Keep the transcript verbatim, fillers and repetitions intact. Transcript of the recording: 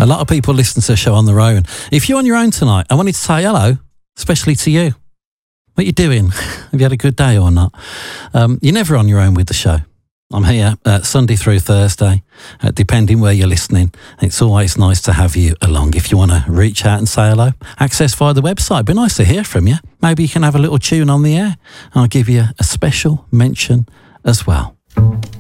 A lot of people listen to the show on their own. If you're on your own tonight, I wanted to say hello, especially to you. What you doing? Have you had a good day or not? Um, you're never on your own with the show. I'm here uh, Sunday through Thursday, uh, depending where you're listening. It's always nice to have you along. If you want to reach out and say hello, access via the website. It'd be nice to hear from you. Maybe you can have a little tune on the air. I'll give you a special mention as well.